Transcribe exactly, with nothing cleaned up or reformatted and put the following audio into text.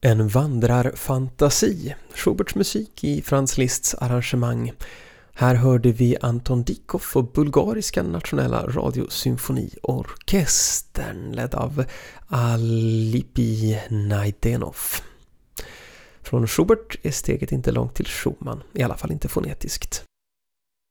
En vandrarfantasi, Schuberts musik i Franz Liszts arrangemang. Här hörde vi Anton Dikov och Bulgariska nationella radiosymfoniorkestern ledd av Alipi Najdenov. Från Schubert är steget inte långt till Schumann, i alla fall inte fonetiskt.